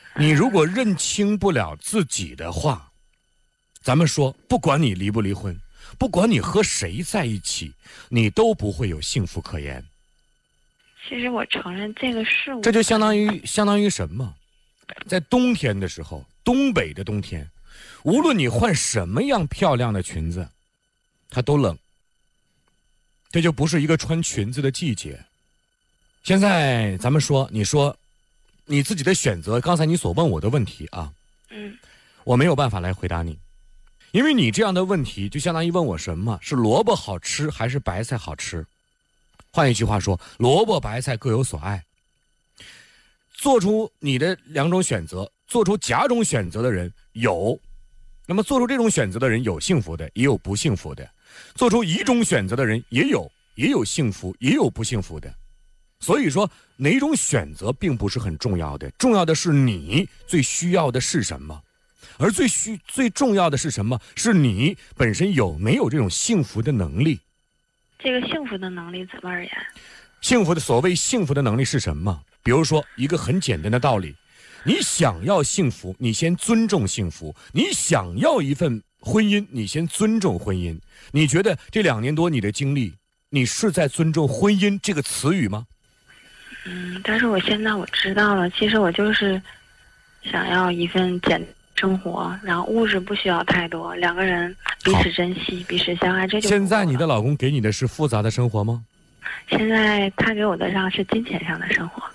你如果认清不了自己的话，咱们说，不管你离不离婚，不管你和谁在一起，你都不会有幸福可言。 其实我承认这个是我， 这就相当于什么？在冬天的时候，东北的冬天，无论你换什么样漂亮的裙子，它都冷。这就不是一个穿裙子的季节。现在咱们说，你说你自己的选择，刚才你所问我的问题啊，我没有办法来回答你，因为你这样的问题就相当于问我什么是萝卜好吃还是白菜好吃。换一句话说，萝卜白菜各有所爱。做出你的两种选择，做出甲种选择的人有，那么做出这种选择的人有幸福的，也有不幸福的；做出乙种选择的人也有幸福，也有不幸福的。所以说，哪种选择并不是很重要的，重要的是你最需要的是什么，而最重要的是什么？是你本身有没有这种幸福的能力。 这个幸福的能力怎么而言？ 所谓幸福的能力是什么？比如说一个很简单的道理，你想要幸福，你先尊重幸福；你想要一份婚姻，你先尊重婚姻。你觉得这2年多你的经历，你是在尊重婚姻这个词语吗？ 但是现在我知道了，其实我就是想要一份简单生活，然后物质不需要太多，两个人彼此珍惜，彼此相爱，这就现在你的老公给你的是复杂的生活吗？ 现在他给我的上是金钱上的生活。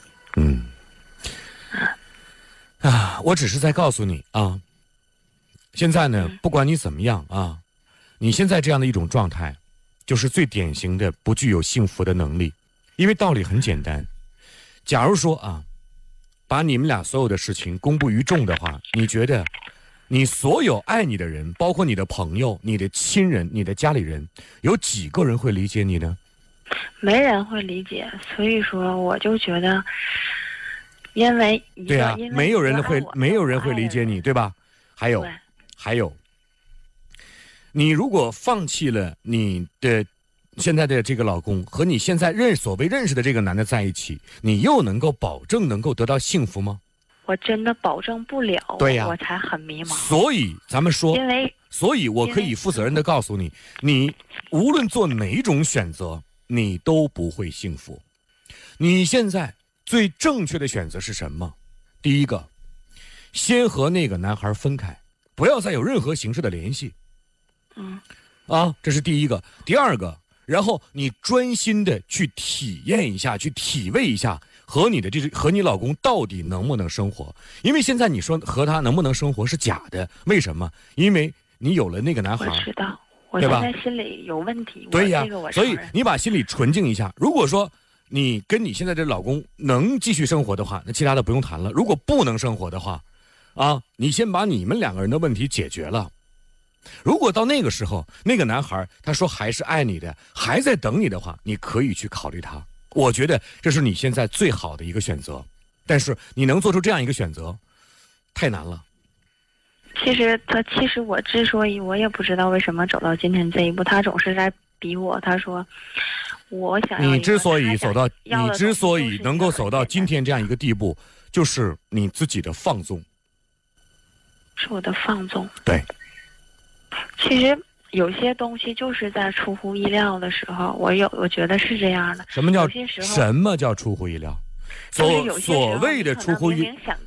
我只是在告诉你啊，现在呢，不管你怎么样啊，你现在这样的一种状态，就是最典型的不具有幸福的能力。因为道理很简单，假如说啊，把你们俩所有的事情公布于众的话，你觉得你所有爱你的人，包括你的朋友、你的亲人、你的家里人，有几个人会理解你呢？ 没人会理解，所以说我就觉得，因为对啊，没有人会理解你，对吧？还有，你如果放弃了你的现在的这个老公和你现在所谓认识的这个男的在一起，你又能够保证能够得到幸福吗？ 我真的保证不了。 对呀， 我才很迷茫。 所以咱们说，所以我可以负责任的告诉你，你无论做哪种选择，你都不会幸福。你现在最正确的选择是什么？第一个，先和那个男孩分开，不要再有任何形式的联系。这是第一个。第二个，然后你专心的去体验一下，去体味一下和你老公到底能不能生活。因为现在你说和他能不能生活是假的，为什么？因为你有了那个男孩。 我知道，我现在心里有问题。 对呀，所以你把心里纯净一下。如果说你跟你现在这老公能继续生活的话，那其他的不用谈了。如果不能生活的话，你先把你们2个人的问题解决了。如果到那个时候，那个男孩他说还是爱你的，还在等你的话，你可以去考虑他。我觉得这是你现在最好的一个选择，但是你能做出这样一个选择，太难了。 其实我之所以我也不知道为什么走到今天这一步，他总是在逼我。他说我想要， 你之所以能够走到今天这样一个地步，就是你自己的放纵。 是我的放纵。 对。 其实有些东西就是在出乎意料的时候，我觉得是这样的。 什么叫出乎意料？所谓的出乎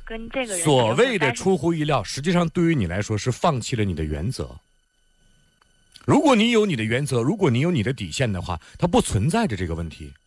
意料，实际上对于你来说是放弃了你的原则。如果你有你的原则，如果你有你的底线的话，它不存在着这个问题。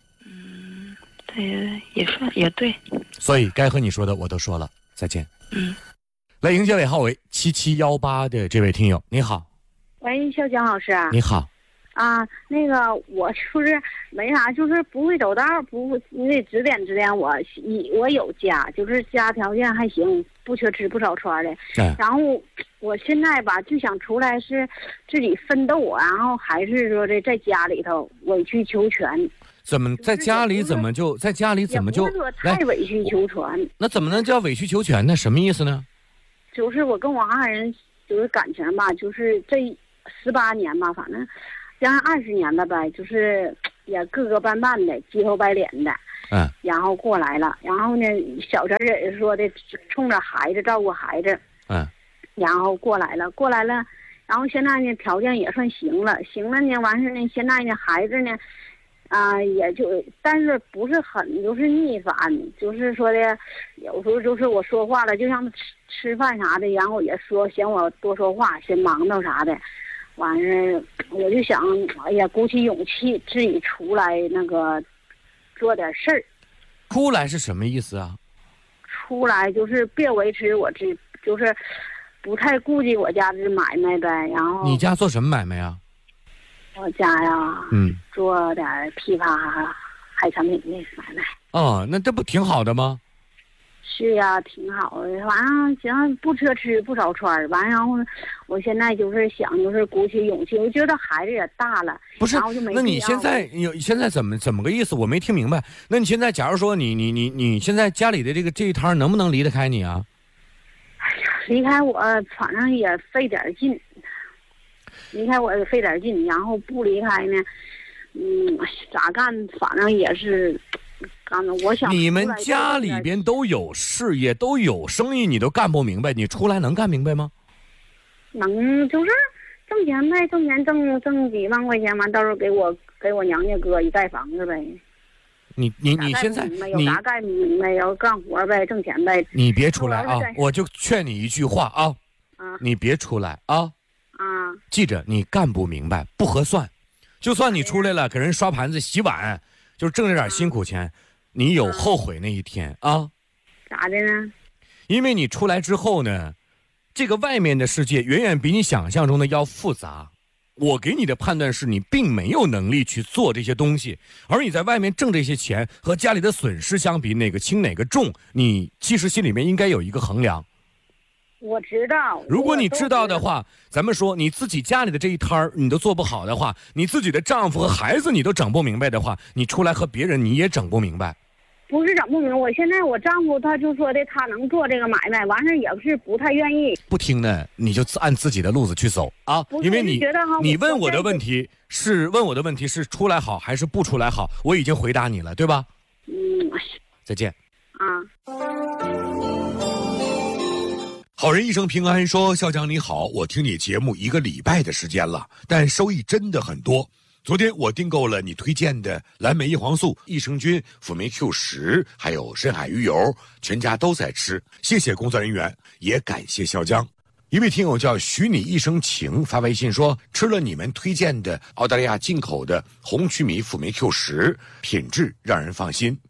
对，也对。 所以该和你说的我都说了，再见。来迎接尾号为7718的这位听友，你好。 喂，小蒋老师。 你好。 那个我就是没啥，就是不会走道，你得指点我。我有家，就是家条件还行，不缺吃不少穿的。然后我现在吧就想出来是自己奋斗，然后还是说在家里头委曲求全。 怎么在家里怎么就太委曲求全？ 那怎么能叫委曲求全呢？什么意思呢？ 就是我跟我爱人就是感情吧，就是这18年吧，反正将近20年了呗，就是也磕磕绊绊的，急头白脸的。然后过来了，然后呢，小侄儿也说的，冲着孩子照顾孩子。然后过来了，然后现在呢，条件也算行了呢，完事呢，现在呢，孩子呢，也就，但是不是很就是逆反，就是说的，有时候就是我说话了，就像吃饭啥的，然后也说嫌我多说话，嫌忙叨啥的，完事我就想，哎呀，鼓起勇气自己出来那个做点事儿。 出来是什么意思啊？ 出来就是别维持我就是不太顾及我家的买卖呗。然后你家做什么买卖啊？ 我家呀，做点批发海产品的买卖。 哦，那这不挺好的吗？ 是呀，挺好的。完了，行，不奢侈不少穿。完，然后我现在就是想，就是鼓起勇气。我觉得孩子也大了， 不是？ 然后就没。 那你现在怎么个意思？我没听明白。那你现在，假如说你现在家里的这一摊能不能离得开你啊？ 哎呀，离开我反正也费点劲。然后不离开呢，咋干？反正也是。我想你们家里边都有事业，都有生意，你都干不明白，你出来能干明白吗？ 能，就是挣钱呗，挣几万块钱，完到时候给我娘家哥一盖房子呗。你现在有啥干明白，要干活呗，挣钱呗。 你别出来啊！我就劝你一句话啊，你别出来啊！记着，你干不明白不合算，就算你出来了，给人刷盘子、洗碗。就挣这点辛苦钱，你有后悔那一天啊？ 咋的呢？ 因为你出来之后呢，这个外面的世界远远比你想象中的要复杂。我给你的判断是你并没有能力去做这些东西，而你在外面挣这些钱和家里的损失相比，哪个轻哪个重，你其实心里面应该有一个衡量。 我知道， 如果你知道的话，咱们说你自己家里的这一摊儿你都做不好的话，你自己的丈夫和孩子你都整不明白的话，你出来和别人你也整不明白。 不是整不明白，我现在我丈夫他就说的他能做这个买卖，完事也是不太愿意。 不听呢，你就按自己的路子去走啊！因为你问我的问题是出来好还是不出来好，我已经回答你了，对吧？再见。 好人一生平安说，校长你好，我听你节目1个礼拜的时间了，但收益真的很多。昨天我订购了你推荐的蓝莓叶黄素、益生菌、辅酶 Q10，还有深海鱼油，全家都在吃。谢谢工作人员，也感谢校江。一位听友叫许你一生情发微信说，吃了你们推荐的澳大利亚进口的红曲米辅酶 Q10，品质让人放心。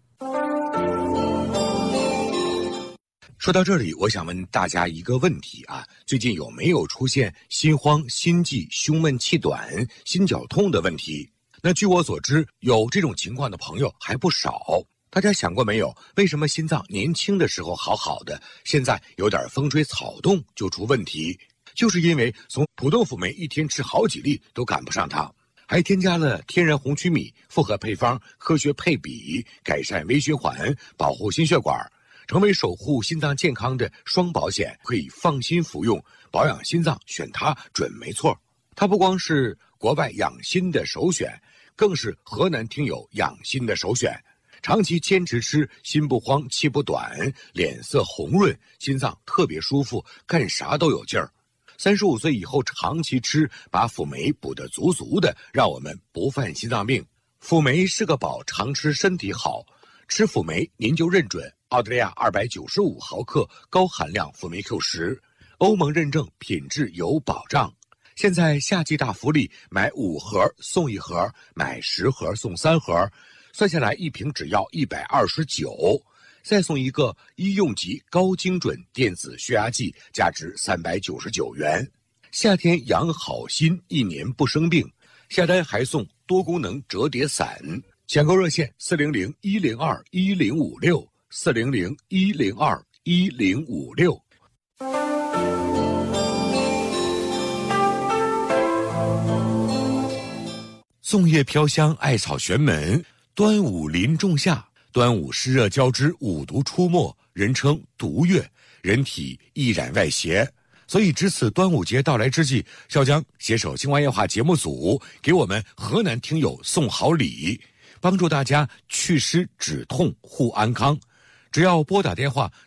说到这里，我想问大家一个问题啊，最近有没有出现心慌、心悸、胸闷气短、心绞痛的问题？那据我所知，有这种情况的朋友还不少。大家想过没有，为什么心脏年轻的时候好好的，现在有点风吹草动就出问题？就是因为从普通辅酶一天吃好几粒都赶不上它，还添加了天然红曲米、复合配方、科学配比，改善微循环，保护心血管，成为守护心脏健康的双保险，可以放心服用。保养心脏选它准没错。它不光是国外养心的首选，更是河南听友养心的首选。长期坚持吃，心不慌气不短，脸色红润，心脏特别舒服，干啥都有劲儿。35岁以后长期吃，把辅酶补得足足的，让我们不犯心脏病。辅酶是个宝，常吃身体好。吃辅酶您就认准澳大利亚295毫克高含量辅酶 Q10， 欧盟认证，品质有保障。现在夏季大福利，买5盒送1盒，买10盒送3盒，算下来一瓶只要129，再送一个医用级高精准电子血压计，价值399元。夏天养好心，1年不生病，下单还送多功能折叠伞。抢购热线400-102-1056，400-102-1056。粽叶飘香，艾草玄门，端午临仲夏，端午湿热交织，五毒出没，人称毒月，人体易染外邪。 所以值此端午节到来之际，小江携手新华夜话节目组给我们河南听友送好礼，帮助大家祛湿止痛护安康。只要拨打电话